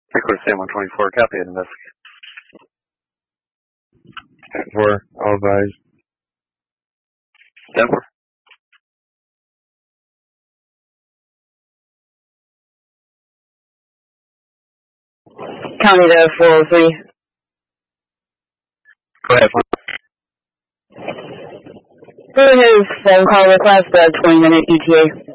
Record Sam 124, copy and investigate. 4, all advised. Denver. County to 403. Go ahead. For his phone call request, 20-minute ETA.